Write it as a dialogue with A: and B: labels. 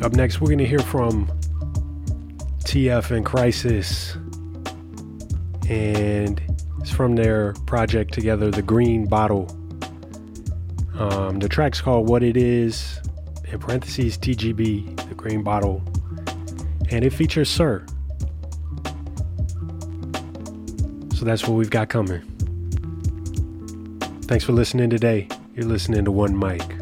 A: Up next, we're going to hear from TF and Crisis, and it's from their project together, The Green Bottle. The track's called What It Is, in parentheses TGB, The Green Bottle, and it features Sir. So that's what we've got coming. Thanks for listening today. You're listening to One Mic.